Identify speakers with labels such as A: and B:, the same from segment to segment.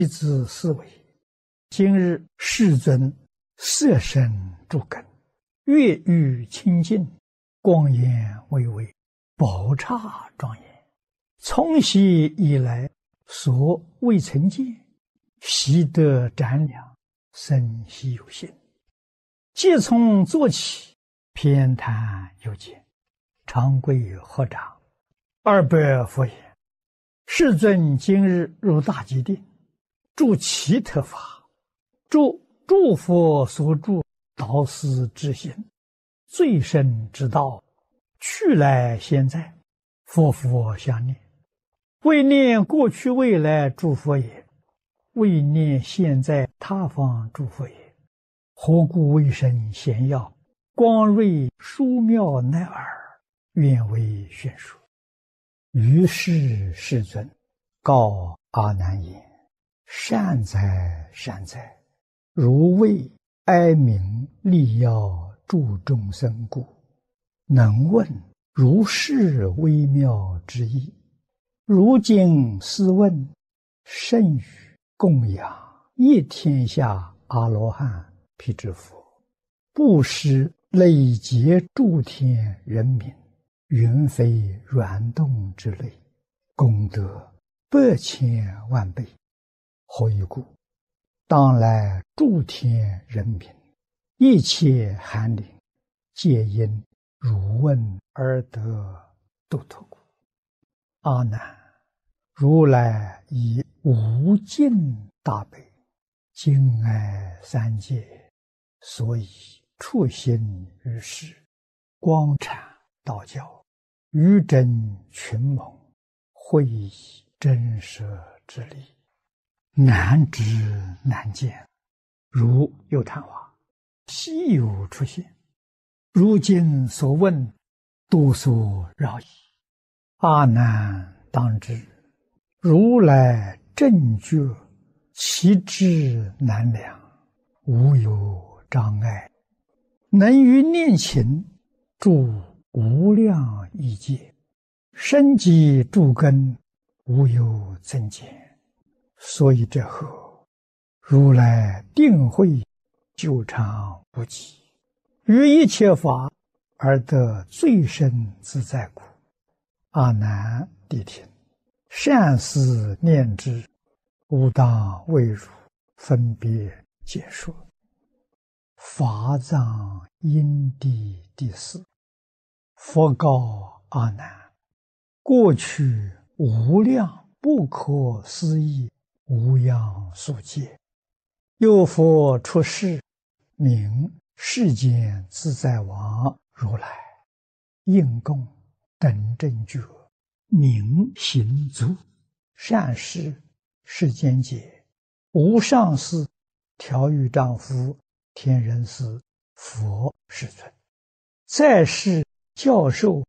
A: 一字思维：今日世尊色身诸根，月欲清净，光颜巍巍，宝刹庄严。从昔以来，所未曾见，习得瞻量，生希有心。即从坐起，偏袒有见，长跪合掌，二白佛言：世尊今日入大吉定，住其特法，诸佛所住导师之心，最深之道，去来现在，佛相念。为念过去未来诸佛也，为念现在他方诸佛也。何故为身显耀，光瑞殊妙乃尔，愿为宣说。于是世尊告阿难言：善哉善哉，如为哀悯利要助众生故，能问如是微妙之意。如今试问，甚于供养一天下阿罗汉辟支佛，布施累劫诸天人民，云非软动之类，功德100,000万倍。何以故？当来诸天人民，一切寒灵，皆因汝问而得度脱故。阿难，如来以无尽大悲，敬爱三界，所以处心于世，光阐道教，于真群蒙，会以真实之力，难知难见，如有昙花，稀有出现。如今所问，多所扰矣。阿难当知，如来正觉，其智难量，无有障碍，能于念勤，住无量亿界，深积诸根，无有增减。所以者何？如来定慧久长不极，于一切法而得最深自在故。阿难谛听，善思念之，吾当为汝分别解说。法藏因地第4，佛告阿难：过去无量不可思议无量数劫，有佛出世，名世间自在王如来，应供等正觉，明行足，善事世间解，无上士调御丈夫，天人师，佛世尊。再世教授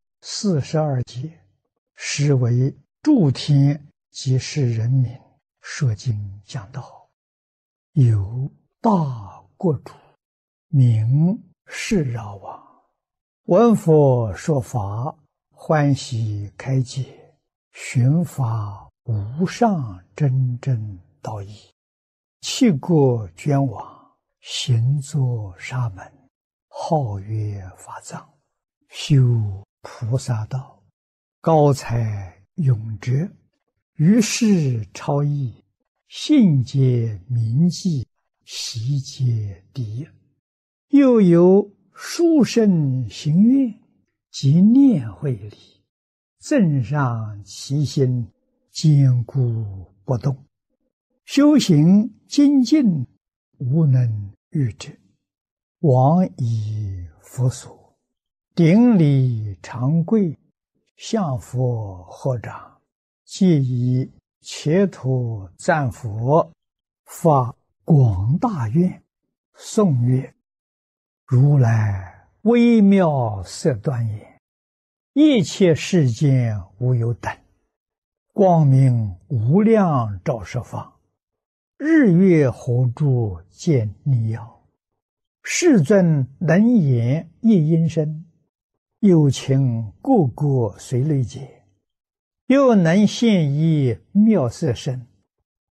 A: 42劫，实为诸天及世人民说经讲道。有大国主，名释饶王，闻佛说法，欢喜开解，寻发无上真正道义，弃国捐往，行作沙门，号曰法藏，修菩萨道，高才永哲，于是超逸，信解明记，习解第一。又有殊胜行愿及念慧力，正上其心，坚固不动，修行精进，无能御者。往以佛所，顶礼长跪，向佛合掌，皆以切土赞佛，发广大愿，颂曰：如来微妙色端严，一切世间无有等，光明无量照十方，日月火柱见逆耀。世尊能言一音声，有情个个随类解，又能现一妙色身，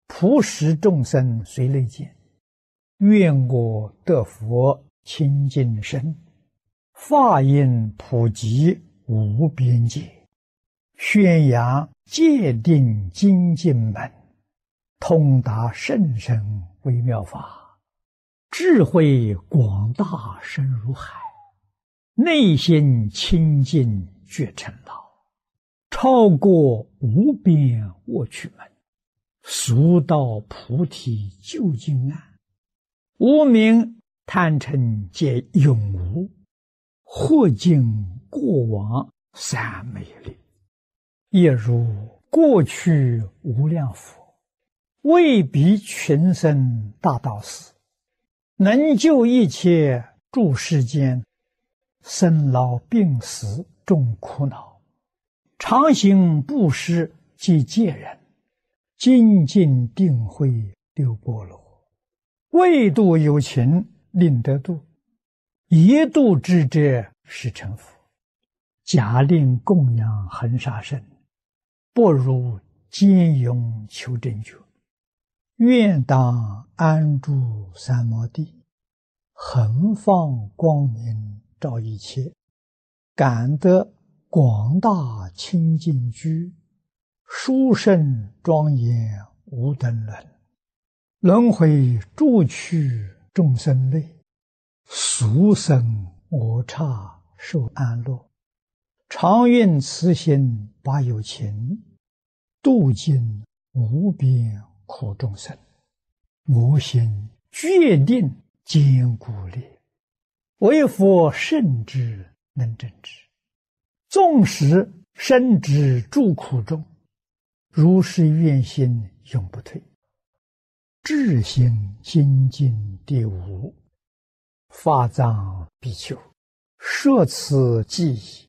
A: 普使众生随类见，愿我得佛清净身，法音普及无边界，宣扬戒定精进门，通达甚深微妙法，智慧广大深如海，内心清净觉成老，超过无边卧趣门，速到菩提究竟岸，无明贪嗔皆永无，或尽过往三昧力，也如过去无量佛，为彼群生大道士，能救一切诸世间，生老病死众苦恼，常行布施即戒人，精进定慧六波罗，为度有情令得度，一度之者是成佛。假令供养恒沙身，不如坚勇求真觉。愿当安住三摩地，恒放光明照一切，感得广大清净居，殊胜庄严无等伦。轮回诸趣众生类，俗生我刹受安乐。常愿慈心把有情，度尽无边苦众生。我心决定坚固力，为佛圣之能正之。纵使身之诸苦中，如是愿心永不退。智行精进第五，法藏比丘，摄此记忆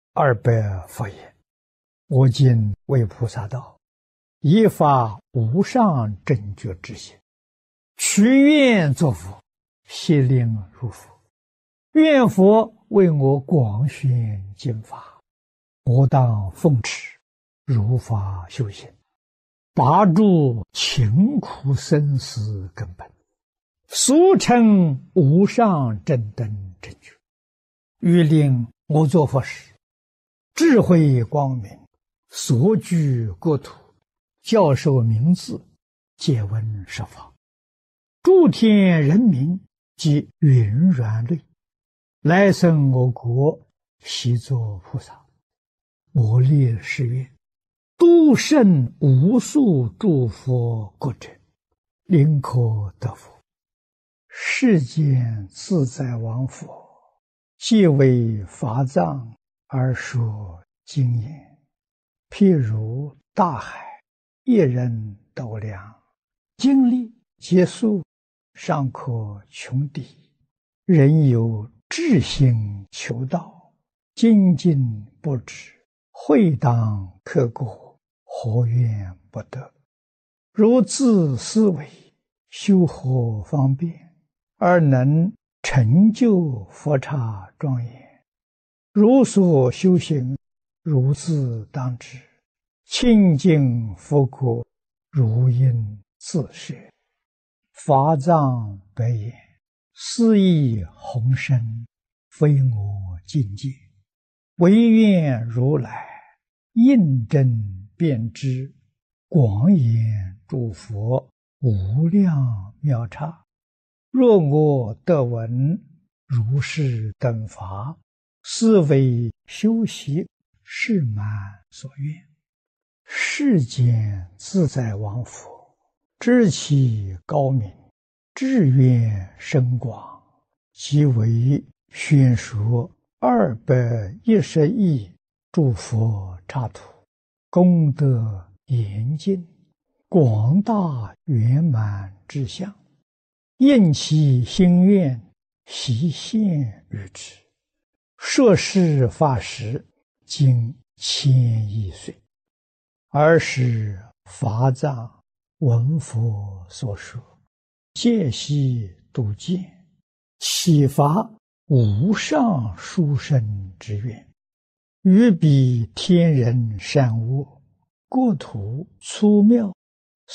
A: 200佛言：我今为菩萨道，以发无上正觉之心，许愿作佛，悉令如佛。愿佛为我广宣经法，我当奉持，如法修行，拔除勤苦生死根本，俗称无上正等正觉。欲令我作佛时，智慧光明，所居国土，教授名字，借闻十方，诸天人民及云软类，来生我国，悉作菩萨。我立誓愿，度胜无数诸佛国者，临可得佛。世间自在王佛，皆为法藏而说经言，譬如大海，一人斗量，经历结束，尚可穷敌。人有志心求道，精进不止，会当刻过，何怨不得？如自思维，修何方便，而能成就佛刹庄严？如所修行，如自当知，清净佛国，如应自摄。法藏白言：斯亦宏深，非我境界，唯愿如来印证遍知，广演诸佛无量妙刹。若我得闻如是等法，斯为修习誓满所愿。世间自在王佛，知其高明，志愿深广，即为宣说210亿诸佛刹土，功德严尽，广大圆满之相，应其心愿，悉现于之。摄事法时，经1000亿岁，尔时法藏闻佛所说，戒悉度见，启发无上殊胜之愿，于彼天人善恶，国土粗妙，